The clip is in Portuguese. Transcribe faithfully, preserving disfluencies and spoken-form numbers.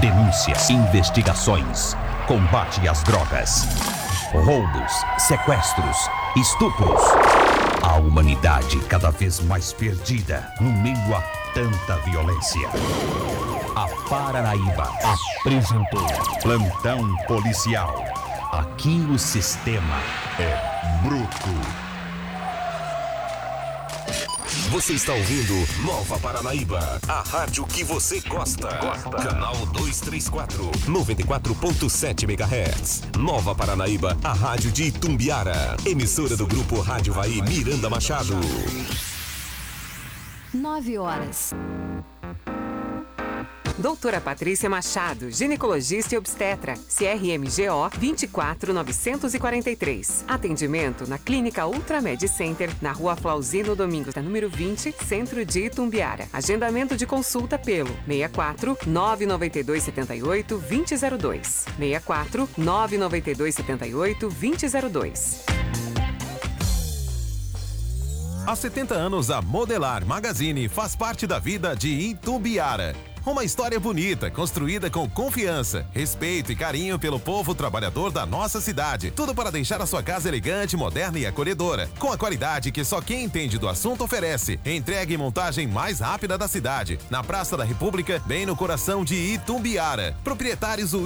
denúncias, investigações, combate às drogas, roubos, sequestros, estupros. A humanidade cada vez mais perdida no meio a tanta violência. A Paranaíba apresentou Plantão Policial. Aqui o sistema é bruto. Você está ouvindo Nova Paranaíba, a rádio que você gosta. gosta. Canal duzentos e trinta e quatro, noventa e quatro ponto sete megahertz. Nova Paranaíba, a rádio de Itumbiara. Emissora do grupo Rádio Vai Miranda Machado. Nove horas. Doutora Patrícia Machado, ginecologista e obstetra, C R M G O vinte e quatro novecentos e quarenta e três. Atendimento na Clínica Ultramed Center, na Rua Flauzino Domingos, número vinte, Centro de Itumbiara. Agendamento de consulta pelo seis quatro nove nove dois sete oito dois zero zero dois. seis quatro nove nove dois sete oito dois zero zero dois. Há setenta anos, a Modelar Magazine faz parte da vida de Itumbiara. Uma história bonita, construída com confiança, respeito e carinho pelo povo trabalhador da nossa cidade. Tudo para deixar a sua casa elegante, moderna e acolhedora. Com a qualidade que só quem entende do assunto oferece. Entrega e montagem mais rápida da cidade. Na Praça da República, bem no coração de Itumbiara. Proprietários